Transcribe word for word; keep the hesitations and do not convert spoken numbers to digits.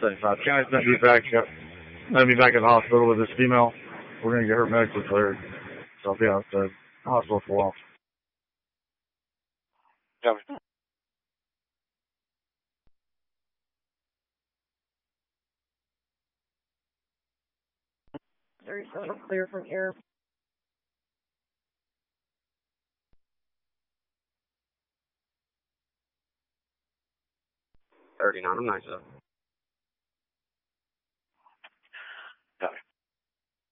seventy-five. County's going to be back. Going to be back at the hospital with this female. We're going to get her medically cleared. So I'll be out at the hospital for a while. Yeah. thirty-seven clear from air. thirty-nine, I'm nice up.